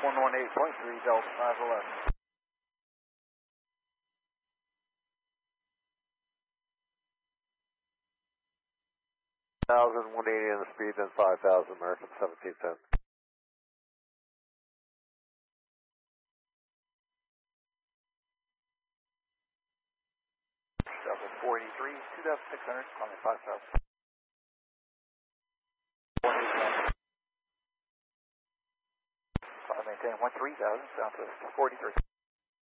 118.3 Delta 511. 1,180 in the speed, then 5,000 American 1710. 483, 2,600, call me 5,000. 189. 5 maintain 13,000, southwest 43.